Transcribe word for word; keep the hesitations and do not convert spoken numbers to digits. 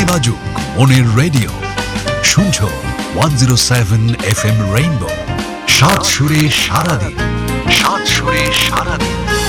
বাজুক মনের রেডিও। শুনছো one zero seven F M rainbow. সাত সুরে সারাদিন, সাত সুরে সারাদিন।